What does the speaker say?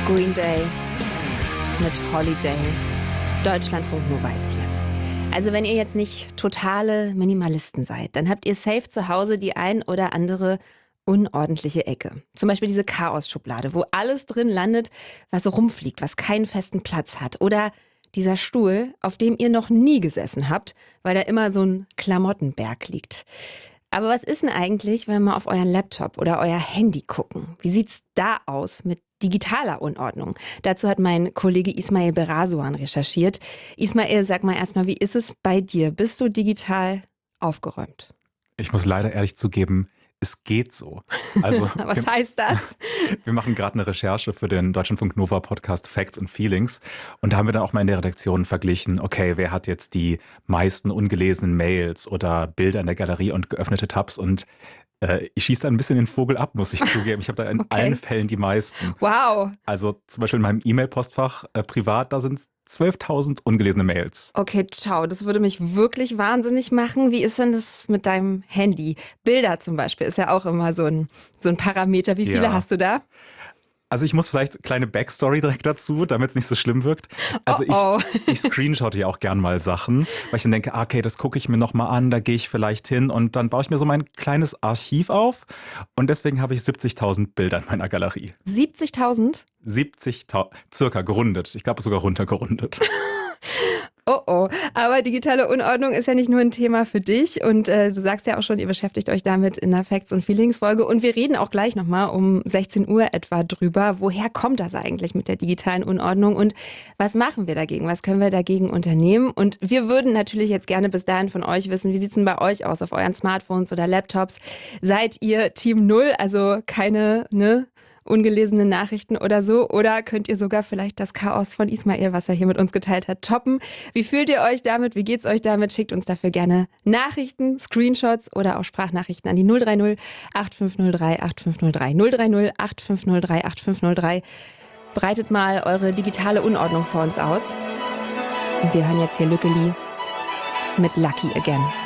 Green Day mit Holiday. Deutschlandfunk Nova ist hier. Also wenn ihr jetzt nicht totale Minimalisten seid, dann habt ihr safe zu Hause die ein oder andere unordentliche Ecke. Zum Beispiel diese Chaos-Schublade, wo alles drin landet, was so rumfliegt, was keinen festen Platz hat. Oder dieser Stuhl, auf dem ihr noch nie gesessen habt, weil da immer so ein Klamottenberg liegt. Aber was ist denn eigentlich, wenn wir mal auf euren Laptop oder euer Handy gucken? Wie sieht's da aus mit digitaler Unordnung? Dazu hat mein Kollege Ismail Berasuan recherchiert. Ismail, sag mal erstmal, wie ist es bei dir? Bist du digital aufgeräumt? Ich muss leider ehrlich zugeben, es geht so. Also, Was heißt das? Wir machen gerade eine Recherche für den Deutschlandfunk Nova Podcast Facts and Feelings. Und da haben wir dann auch mal in der Redaktion verglichen, okay, wer hat jetzt die meisten ungelesenen Mails oder Bilder in der Galerie und geöffnete Tabs. Und ich schieße da ein bisschen den Vogel ab, muss ich zugeben. Ich habe da in allen Fällen die meisten. Wow. Also zum Beispiel in meinem E-Mail-Postfach privat, da sind 12.000 ungelesene Mails. Okay, ciao. Das würde mich wirklich wahnsinnig machen. Wie ist denn das mit deinem Handy? Bilder zum Beispiel ist ja auch immer so ein Parameter. Wie viele hast du da? Also ich muss vielleicht kleine Backstory direkt dazu, damit es nicht so schlimm wirkt. Also ich screenshotte ja auch gern mal Sachen, weil ich dann denke, okay, das gucke ich mir nochmal an, da gehe ich vielleicht hin und dann baue ich mir so mein kleines Archiv auf und deswegen habe ich 70.000 Bilder in meiner Galerie. 70.000? 70.000, circa gerundet. Ich glaube sogar runtergerundet. Oh, aber digitale Unordnung ist ja nicht nur ein Thema für dich und du sagst ja auch schon, ihr beschäftigt euch damit in der Facts und Feelings Folge und wir reden auch gleich nochmal um 16 Uhr etwa drüber, woher kommt das eigentlich mit der digitalen Unordnung und was machen wir dagegen, was können wir dagegen unternehmen und wir würden natürlich jetzt gerne bis dahin von euch wissen, wie sieht es denn bei euch aus auf euren Smartphones oder Laptops? Seid ihr Team Null, also keine, ungelesene Nachrichten oder so? Oder könnt ihr sogar vielleicht das Chaos von Ismail, was er hier mit uns geteilt hat, toppen? Wie fühlt ihr euch damit? Wie geht's euch damit? Schickt uns dafür gerne Nachrichten, Screenshots oder auch Sprachnachrichten an die 030 8503 8503. 030 8503 8503. Breitet mal eure digitale Unordnung vor uns aus. Und wir hören jetzt hier Lückeli mit Lucky Again.